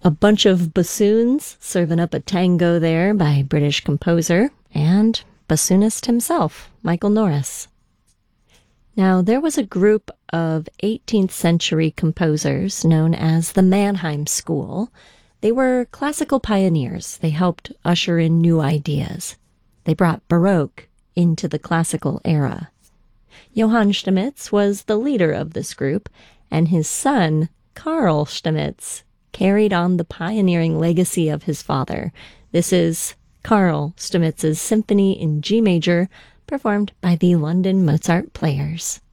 A bunch of bassoons serving up a tango there by British composer and bassoonist himself, Michael Norris. Now, there was a group of 18th century composers known as the Mannheim School. They were classical pioneers. They helped usher in new ideas. They brought Baroque into the classical era. Johann Stamitz was the leader of this group, and his son, Carl Stamitz, carried on the pioneering legacy of his father. This is Carl Stamitz's Symphony in G major, performed by the London Mozart Players.